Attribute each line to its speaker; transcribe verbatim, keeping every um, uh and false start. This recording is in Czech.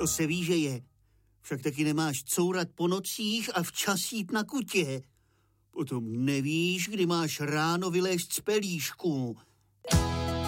Speaker 1: To se ví, že je. Však taky nemáš courat po nocích a včas jít na kutě. Potom nevíš, kdy máš ráno vylézt z pelíšku.